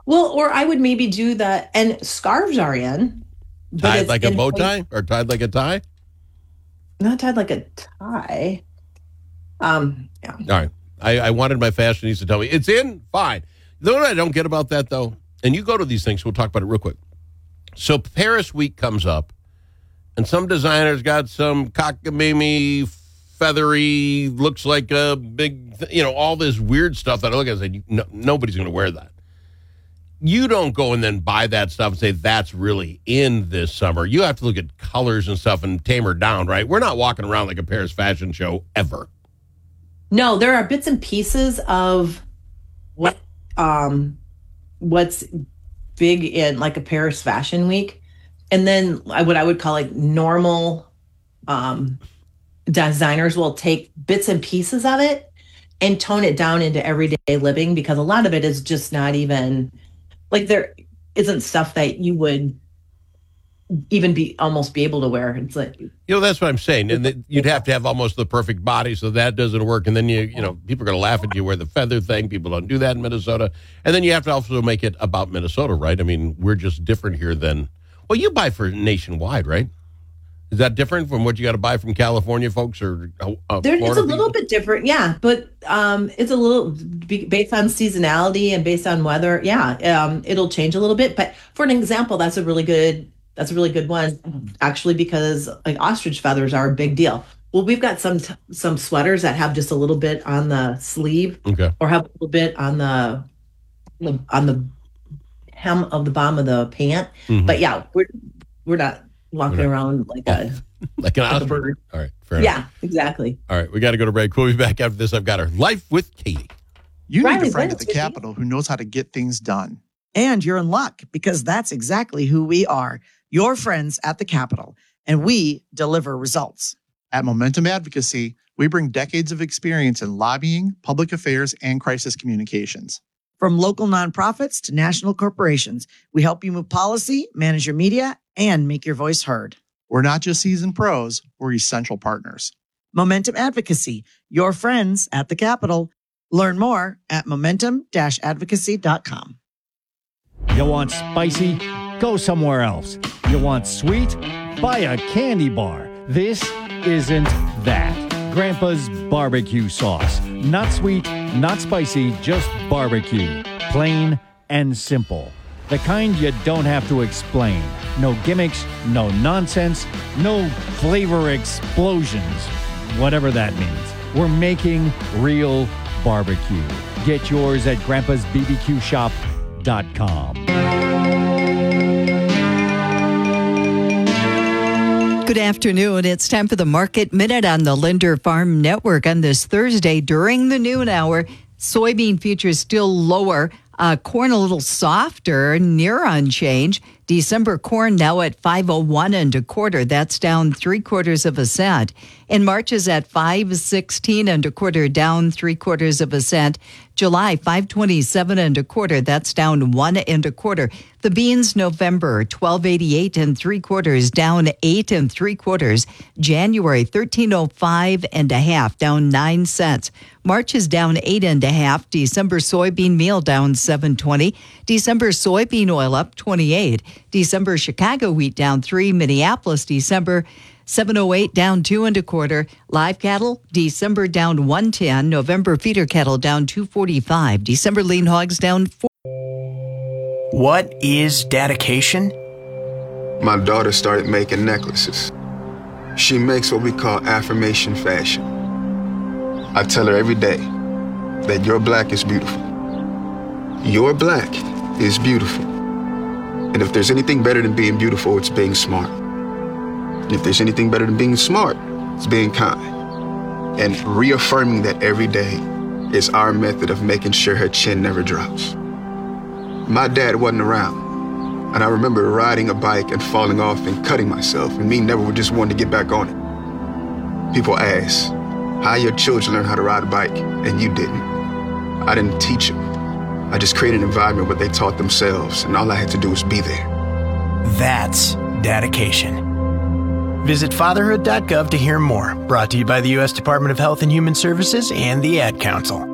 Well, or I would maybe do that, and scarves are in. Tied like a bow tie or tied like a tie? Not tied like a tie. Yeah. All right. I wanted my fashionista to tell me it's in. Fine. You know what I don't get about that, though? And you go to these things. So we'll talk about it real quick. So Paris Week comes up, and some designer's got some cockamamie, feathery, looks like a big, all this weird stuff that I look at and say, nobody's going to wear that. You don't go and then buy that stuff and say that's really in this summer. You have to look at colors and stuff and tame her down, right? We're not walking around like a Paris fashion show ever. No, there are bits and pieces of what's big in like a Paris Fashion Week, and then what I would call like normal designers will take bits and pieces of it and tone it down into everyday living, because a lot of it is just not even like there isn't stuff that you would even be able to wear. It's like, that's what I'm saying. And you'd have to have almost the perfect body, so that doesn't work. And then people are going to laugh at you, wear the feather thing. People don't do that in Minnesota. And then you have to also make it about Minnesota, right? I mean, we're just different here than, well, you buy for nationwide, right? Is that different from what you got to buy from California folks or Florida? It's a little bit different, yeah. But it's a little based on seasonality and based on weather. Yeah, it'll change a little bit. But for an example, that's a really good one, actually, because like ostrich feathers are a big deal. Well, we've got some sweaters that have just a little bit on the sleeve, or have a little bit on the hem of the bottom of the pant. Mm-hmm. But yeah, we're not walking around like an ostrich. Bird. All right, fair enough. Yeah, exactly. All right, we got to go to break. We'll be back after this. I've got our Life with Katie. You need a friend at the Capitol who knows how to get things done. And you're in luck, because that's exactly who we are. Your friends at the Capitol, and we deliver results. At Momentum Advocacy, we bring decades of experience in lobbying, public affairs, and crisis communications. From local nonprofits to national corporations, we help you move policy, manage your media, and make your voice heard. We're not just seasoned pros, we're essential partners. Momentum Advocacy, your friends at the Capitol. Learn more at momentum-advocacy.com. You want spicy? Go somewhere else. You want sweet? Buy a candy bar. This isn't that. Grandpa's barbecue sauce. Not sweet, not spicy, just barbecue. Plain and simple. The kind you don't have to explain. No gimmicks, no nonsense, no flavor explosions. Whatever that means. We're making real barbecue. Get yours at grandpasbbqshop.com. Good afternoon. It's time for the Market Minute on the Linder Farm Network on this Thursday during the noon hour. Soybean futures still lower. Corn a little softer, near unchanged. December corn now at 5.01 1/4. That's down 3/4 cent. And March is at 5.16 1/4, down 3/4 cent. July 5.27 1/4. That's down 1 1/4. The beans November 12.88 3/4, down 8 3/4. January 13.05 1/2, down 9 cents. March is down 8 1/2. December soybean meal down 7.20. December soybean oil up 28. December Chicago wheat down 3. Minneapolis December 7.08 down 2 1/4. Live cattle December down 110. November feeder cattle down 245. December lean hogs down 4. What is dedication? My daughter started making necklaces. She makes what we call affirmation fashion. I tell her every day that your black is beautiful. Your black is beautiful. And if there's anything better than being beautiful, it's being smart. And if there's anything better than being smart, it's being kind. And reaffirming that every day is our method of making sure her chin never drops. My dad wasn't around, and I remember riding a bike and falling off and cutting myself, and me never just wanting to get back on it. People ask, how your children learn how to ride a bike, and you didn't. I didn't teach them. I just created an environment where they taught themselves, and all I had to do was be there. That's dedication. Visit fatherhood.gov to hear more. Brought to you by the U.S. Department of Health and Human Services and the Ad Council.